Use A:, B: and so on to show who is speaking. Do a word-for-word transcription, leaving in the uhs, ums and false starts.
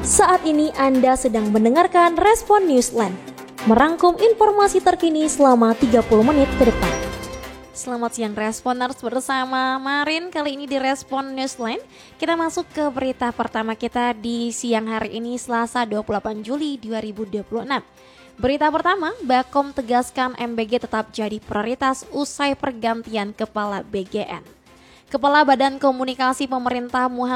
A: Saat ini Anda sedang mendengarkan Respon Newsline, merangkum informasi terkini selama tiga puluh menit ke depan. Selamat siang Responers, bersama Marin. Kali ini di Respon Newsline kita masuk ke berita pertama kita di siang hari ini, Selasa dua puluh delapan Juli dua ribu dua puluh enam. Berita pertama, Bakom tegaskan M B G tetap jadi prioritas usai pergantian Kepala B G N. Kepala Badan Komunikasi Pemerintah Muhammad